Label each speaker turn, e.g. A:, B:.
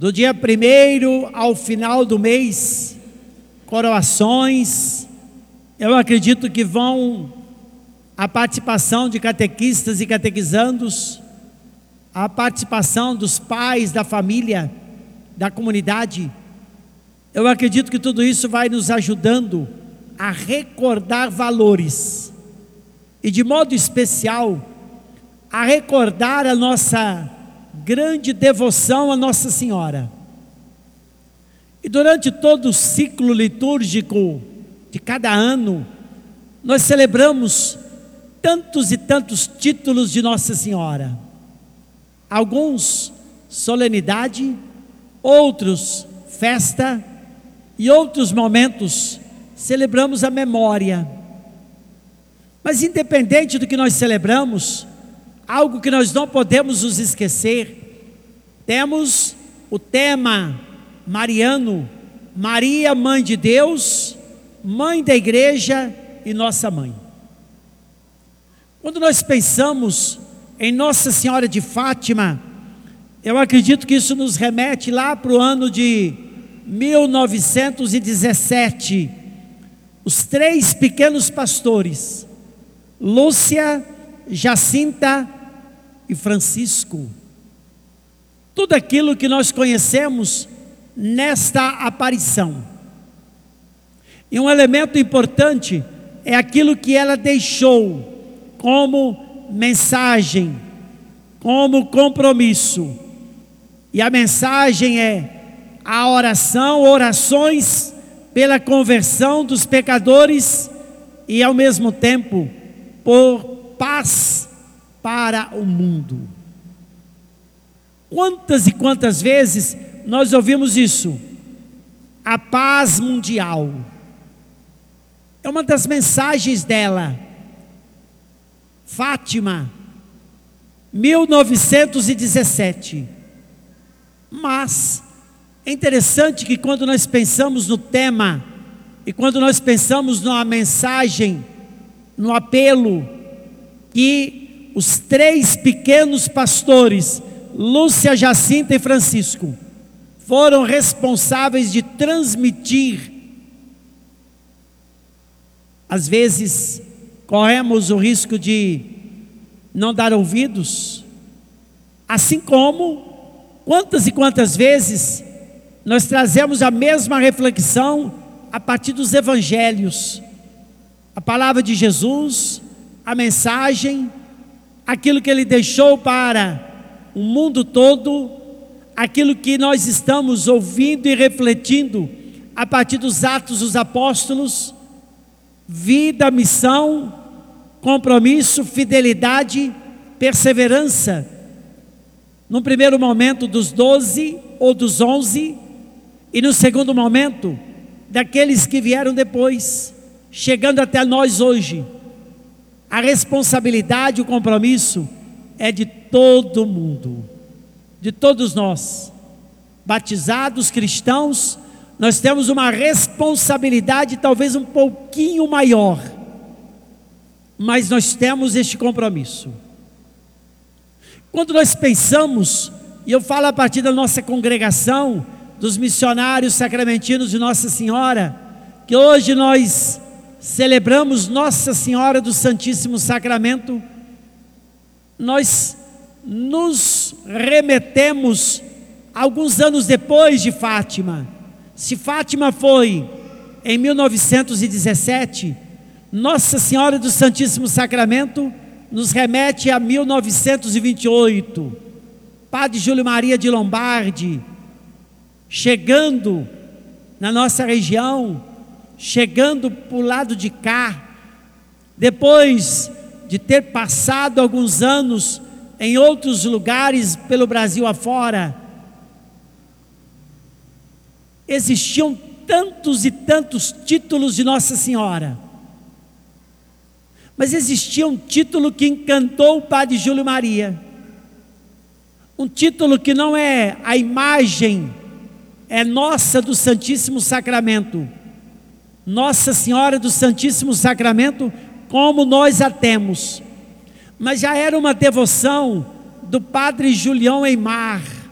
A: do dia 1º ao final do mês, coroações, eu acredito que vão a participação de catequistas e catequizandos, a participação dos pais, da família, da comunidade. Eu acredito que tudo isso vai nos ajudando a recordar valores e, de modo especial, a recordar a nossa grande devoção a Nossa Senhora. E durante todo o ciclo litúrgico de cada ano, nós celebramos tantos e tantos títulos de Nossa Senhora. Alguns solenidade, outros festa e outros momentos celebramos a memória. Mas independente do que nós celebramos, algo que nós não podemos nos esquecer, temos o tema mariano, Maria, Mãe de Deus, Mãe da Igreja e Nossa Mãe. Quando nós pensamos em Nossa Senhora de Fátima, eu acredito que isso nos remete lá para o ano de 1917, os 3 pequenos pastores, Lúcia, Jacinta e Francisco. Tudo aquilo que nós conhecemos nesta aparição. E um elemento importante é aquilo que ela deixou como mensagem, como compromisso. E a mensagem é a orações pela conversão dos pecadores e ao mesmo tempo por paz para o mundo. Quantas e quantas vezes nós ouvimos isso? A paz mundial. É uma das mensagens dela. Fátima, 1917. Mas é interessante que quando nós pensamos no tema e quando nós pensamos numa mensagem, no apelo que os 3 pequenos pastores, Lúcia, Jacinta e Francisco, foram responsáveis de transmitir, às vezes corremos o risco de não dar ouvidos, assim como quantas e quantas vezes nós trazemos a mesma reflexão a partir dos evangelhos, a palavra de Jesus, a mensagem, aquilo que Ele deixou para o mundo todo, aquilo que nós estamos ouvindo e refletindo a partir dos Atos dos Apóstolos, vida, missão, compromisso, fidelidade, perseverança. No primeiro momento dos 12 ou dos 11, e no segundo momento daqueles que vieram depois, chegando até nós hoje. A responsabilidade, o compromisso é de todo mundo, de todos nós, batizados, cristãos. Nós temos uma responsabilidade talvez um pouquinho maior, mas nós temos este compromisso. Quando nós pensamos, e eu falo a partir da nossa congregação, dos missionários sacramentinos de Nossa Senhora, que hoje nós celebramos Nossa Senhora do Santíssimo Sacramento, nós nos remetemos alguns anos depois de Fátima. Se Fátima foi em 1917, Nossa Senhora do Santíssimo Sacramento nos remete a 1928. Padre Júlio Maria de Lombardi, chegando na nossa região, chegando para o lado de cá, depois de ter passado alguns anos em outros lugares pelo Brasil afora, existiam tantos e tantos títulos de Nossa Senhora, mas existia um título que encantou o Padre Júlio Maria, um título que não é a imagem, é nossa do Santíssimo Sacramento, Nossa Senhora do Santíssimo Sacramento, como nós a temos, mas já era uma devoção do Padre Julião Eymar,